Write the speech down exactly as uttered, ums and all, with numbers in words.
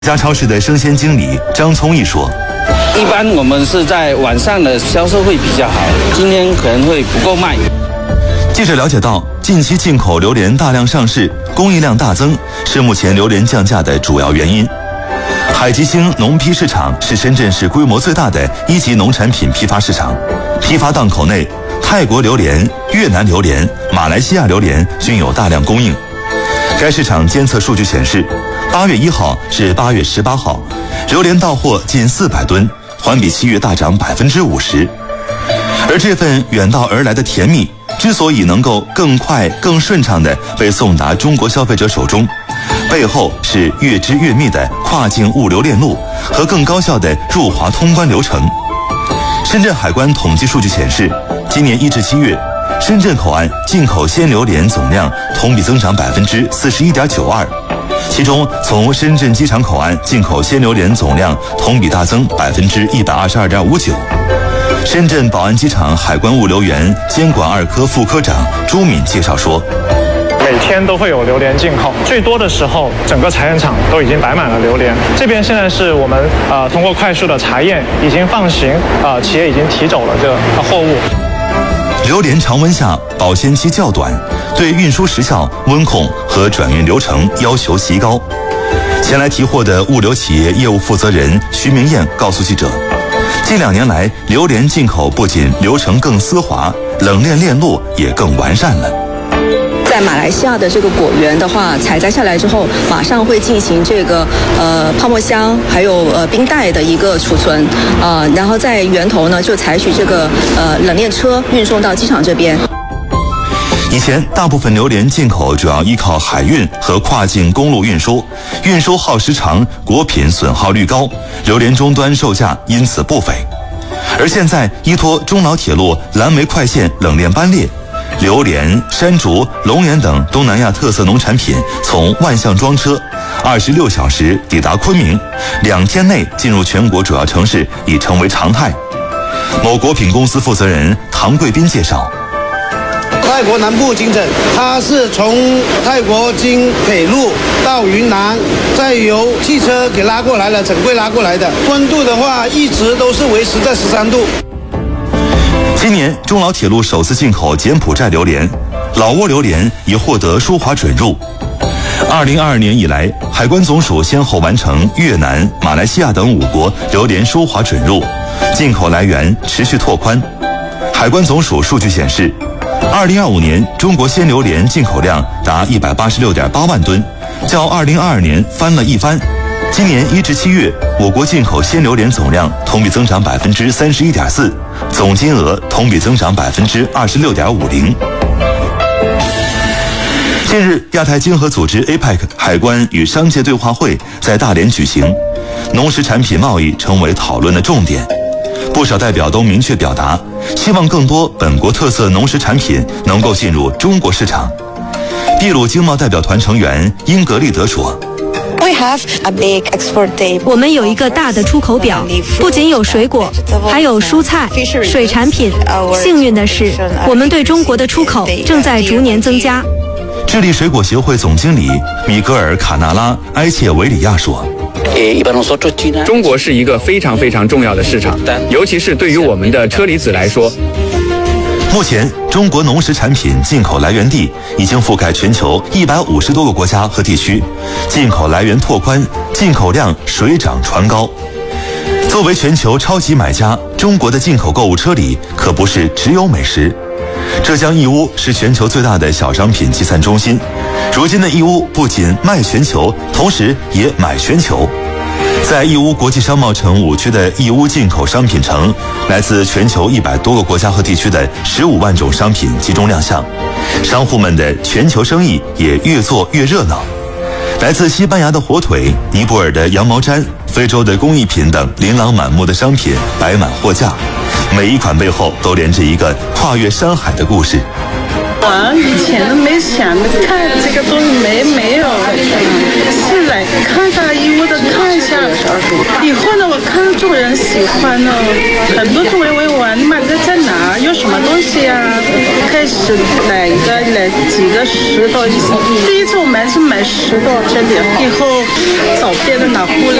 家超市的生鲜经理张聪毅说：“ 一般我们是在晚上的销售会比较好，今天可能会不够卖。” 记者了解到，近期进口榴莲大量上市，供应量大增，是目前榴莲降价的主要原因。海吉星农批市场是深圳市规模最大的一级农产品批发市场，批发档口内，泰国榴莲、越南榴莲、马来西亚榴莲均有大量供应。该市场监测数据显示，八月一号至八月十八号，榴莲到货近四百吨，环比七月大涨百分之五十。而这份远道而来的甜蜜，之所以能够更快、更顺畅地被送达中国消费者手中，背后是越织越密的跨境物流链路和更高效的入华通关流程。深圳海关统计数据显示，今年一至七月，深圳口岸进口鲜榴莲总量同比增长百分之四十一点九二，其中从深圳机场口岸进口鲜榴莲总量同比大增百分之一百二十二点五九。深圳宝安机场海关物流园监管二科副科长朱敏介绍说， 每天都会有榴莲进口，最多的时候整个采样场都已经摆满了榴莲。这边现在是我们呃通过快速的查验已经放行，呃企业已经提走了这个货物。 榴莲常温下保鲜期较短，对运输时效、温控和转运流程要求极高。前来提货的物流企业业务负责人徐明艳告诉记者，近两年来，榴莲进口不仅流程更丝滑，冷链链路也更完善了。 在马来西亚的这个果园的话，采摘下来之后，马上会进行这个呃泡沫箱，还有呃冰袋的一个储存，呃，然后在源头呢就采取这个呃冷链车运送到机场这边。 以前大部分榴莲进口主要依靠海运和跨境公路运输，运输耗时长，果品损耗率高，榴莲终端售价因此不菲。而现在依托中老铁路蓝莓快线冷链班列，榴莲、山竹、龙眼等东南亚特色农产品从万象装车，二十六小时抵达昆明，两天内进入全国主要城市已成为常态。某果品公司负责人唐贵斌介绍， 泰国南部金枕，它是从泰国经铁路到云南，再由汽车给拉过来了，整柜拉过来的。温度的话，一直都是维持在十三度。 今年中老铁路首次进口柬埔寨榴莲，老挝榴莲已获得输华准入。二零二二年以来，海关总署先后完成越南、马来西亚等五国榴莲输华准入，进口来源持续拓宽。海关总署数据显示，二零二五年中国鲜榴莲进口量达一百八十六点八万吨，较二零二二年翻了一番。今年一至七月，我国进口鲜榴莲总量同比增长百分之三十一点四，总金额同比增长百分之二十六点五零。近日，亚太经合组织 A P E C 海关与商界对话会在大连举行，农食产品贸易成为讨论的重点。不少代表都明确表达，希望更多本国特色农食产品能够进入中国市场。秘鲁经贸代表团成员英格丽德说， 我们有一个大的出口表，不仅有水果，还有蔬菜、水产品。幸运的是，我们对中国的出口正在逐年增加。 智利水果协会总经理米格尔·卡纳拉·埃切维里亚说， 中国是一个非常非常重要的市场，尤其是对于我们的车厘子来说。 目前，中国农食产品进口来源地已经覆盖全球一百五十多个国家和地区，进口来源拓宽，进口量水涨船高。作为全球超级买家，中国的进口购物车里可不是只有美食。浙江义乌是全球最大的小商品集散中心，如今的义乌不仅卖全球，同时也买全球。在义乌国际商贸城五区的义乌进口商品城，来自全球一百多个国家和地区的十五万种商品集中亮相，商户们的全球生意也越做越热闹。来自西班牙的火腿、尼泊尔的羊毛毡、非洲的工艺品等琳琅满目的商品摆满货架，每一款背后都连着一个跨越山海的故事。 我以前都没想看这个东西，没没有，是来看到义乌的看一下，以后呢，我看中国人喜欢呢，很多中国人问我你买这在哪，有什什么东西呀、啊？开始来一个来几个十多，第一次我们是买十多这里，以后找别的拿过来。